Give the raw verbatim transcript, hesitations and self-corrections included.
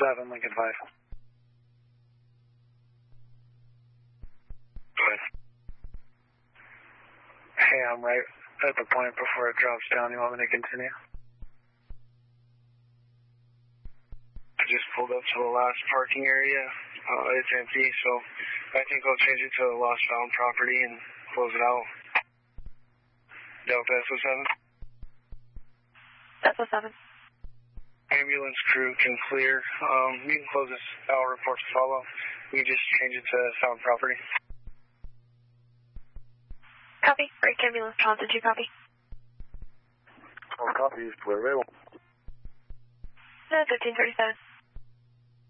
seven, Lincoln five. Good. Hey, I'm right at the point before it drops down. You want me to continue? I just pulled up to the last parking area. Uh, it's empty, so I think I'll change it to the lost found property and close it out. Delta S O seven. S O seven. Ambulance crew can clear. Um, you can close this out, report to follow. You just change it to found property. Copy. Break ambulance transit two, copy. Oh, copy. Clear available. fifteen thirty-seven.